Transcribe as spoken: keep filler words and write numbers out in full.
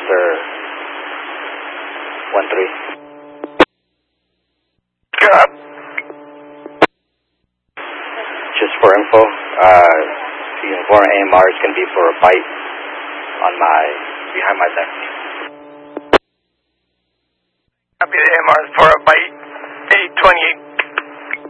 Buster one three. God. Just for info, uh, the Uniform A M R is going to be for a bite on my, behind my neck. Copy, the A M R is for a bite, eight twenty-eight.